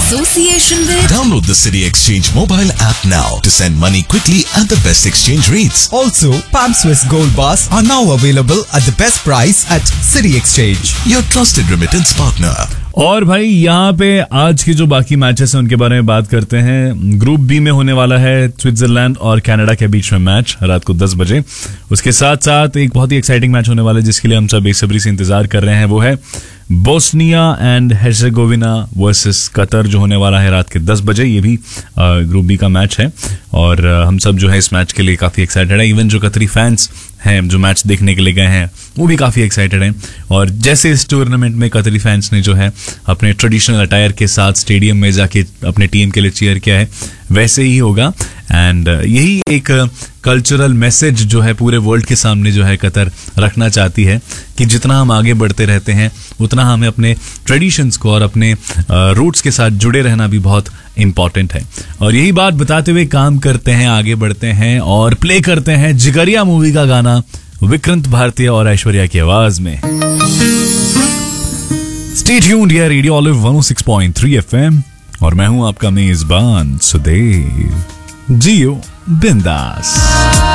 association with Download the City Exchange mobile app now to send money quickly at the best exchange rates. Also, Palm Swiss Gold Bars are now available at the best price at City Exchange. Your trusted remittance partner. और भाई यहाँ पे आज के जो बाकी matches हैं उनके बारे में बात करते हैं। ग्रुप बी में होने वाला है स्विट्जरलैंड और कनाडा के बीच में मैच रात को 10 बजे। उसके साथ साथ एक बहुत ही एक्साइटिंग मैच होने वाला है जिसके लिए हम सब बेसब्री से इंतजार कर रहे हैं। वो है बोस्निया एंड हेर्जेगोविना वर्सेस कतर जो होने वाला है रात के 10 बजे। ये भी ग्रुप बी का मैच है और हम सब जो है इस मैच के लिए काफ़ी एक्साइटेड है। इवन जो कतरी फैंस हैं जो मैच देखने के लिए गए हैं वो भी काफ़ी एक्साइटेड हैं। और जैसे इस टूर्नामेंट में कतरी फैंस ने जो है अपने ट्रेडिशनल अटायर के साथ स्टेडियम में जाके अपने टीम के लिए चीयर किया है वैसे ही होगा। एंड यही एक कल्चरल मैसेज जो है पूरे वर्ल्ड के सामने जो है कतर रखना चाहती है कि जितना हम आगे बढ़ते रहते हैं उतना हमें अपने ट्रेडिशंस को और अपने रूट्स के साथ जुड़े रहना भी बहुत इम्पॉर्टेंट है। और यही बात बताते हुए काम करते हैं, आगे बढ़ते हैं और प्ले करते हैं जिगरिया मूवी का गाना विक्रांत भारती और ऐश्वर्या की आवाज में। Stay tuned here radio olive 106.3 FM और मैं हूं आपका मेजबान सुदेव। जियो बिंदास।